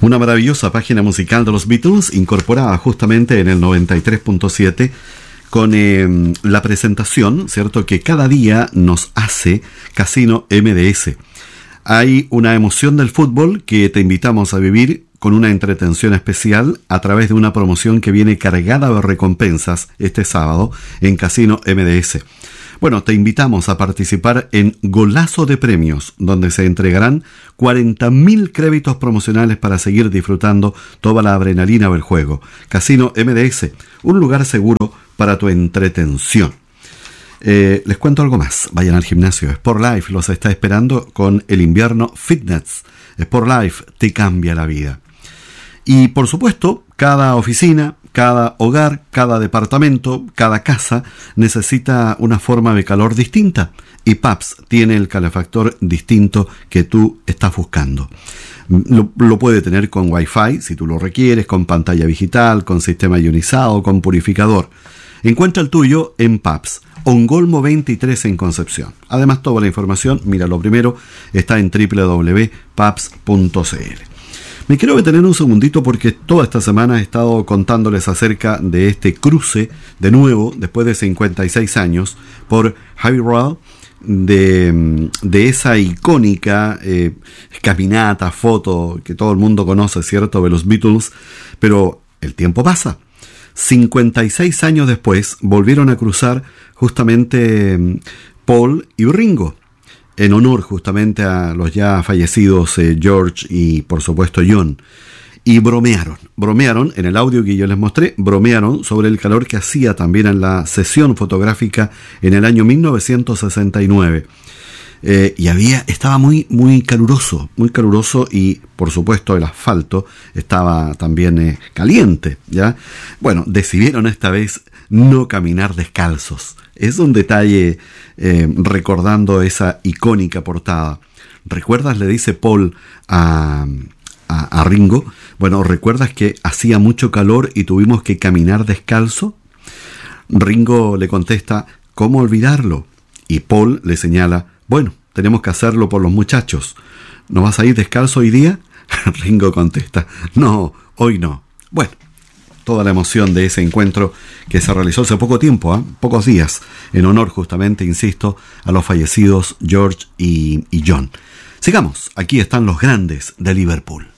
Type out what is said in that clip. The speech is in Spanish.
Una maravillosa página musical de los Beatles, incorporada justamente en el 93.7 con la presentación, ¿cierto?, que cada día nos hace Casino MDS. Hay una emoción del fútbol que te invitamos a vivir con una entretención especial a través de una promoción que viene cargada de recompensas este sábado en Casino MDS. Bueno, te invitamos a participar en Golazo de Premios, donde se entregarán 40.000 créditos promocionales para seguir disfrutando toda la adrenalina del juego. Casino MDS, un lugar seguro para tu entretención. Les cuento algo más. Vayan al gimnasio. Sport Life los está esperando con el invierno Fitness. Sport Life te cambia la vida. Y por supuesto, cada oficina, cada hogar, cada departamento, cada casa necesita una forma de calor distinta. Y PAPS tiene el calefactor distinto que tú estás buscando. Lo puede tener con Wi-Fi, si tú lo requieres, con pantalla digital, con sistema ionizado, con purificador. Encuentra el tuyo en PAPS, Ongolmo 23 en Concepción. Además, toda la información, mira, lo primero, está en www.paps.cl. Me quiero detener un segundito porque toda esta semana he estado contándoles acerca de este cruce, de nuevo, después de 56 años, por Abbey Road, de esa icónica caminata, foto que todo el mundo conoce, ¿cierto?, de los Beatles, pero el tiempo pasa. 56 años después volvieron a cruzar justamente Paul y Ringo, en honor justamente a los ya fallecidos George y por supuesto John. Y bromearon en el audio que yo les mostré, bromearon sobre el calor que hacía también en la sesión fotográfica en el año 1969. Y estaba muy caluroso y por supuesto el asfalto estaba también caliente, ¿ya? Bueno, decidieron esta vez no caminar descalzos. Es un detalle recordando esa icónica portada. ¿Recuerdas? Le dice Paul a Ringo. Bueno, ¿recuerdas que hacía mucho calor y tuvimos que caminar descalzo? Ringo le contesta, ¿cómo olvidarlo? Y Paul le señala, bueno, tenemos que hacerlo por los muchachos. ¿No vas a ir descalzo hoy día? Ringo contesta, no, hoy no. Bueno, toda la emoción de ese encuentro que se realizó hace poco tiempo, pocos días, en honor justamente, insisto, a los fallecidos George y John. Sigamos, aquí están los grandes de Liverpool.